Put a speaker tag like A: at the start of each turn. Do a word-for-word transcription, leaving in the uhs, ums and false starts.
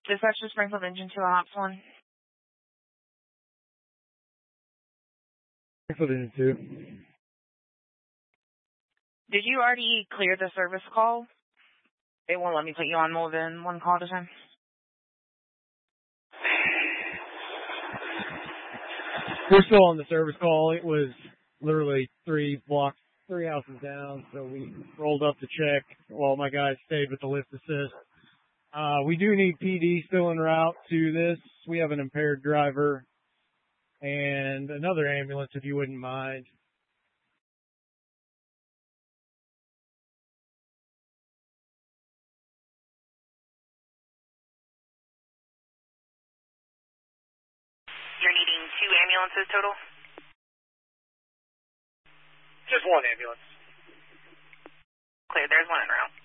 A: Dispatch to Springfield Engine two on Ops one.
B: Springfield Engine two.
A: Did you already clear the service call? It won't let me put you on more than one call at a time.
B: We're still on the service call. It was literally three blocks, three houses down, so we rolled up to check while my guys stayed with the lift assist. Uh, we do need P D still en route to this. We have an impaired driver and another ambulance, if you wouldn't mind.
A: You're needing two ambulances total?
B: Just one ambulance.
A: Clear, there's one en route.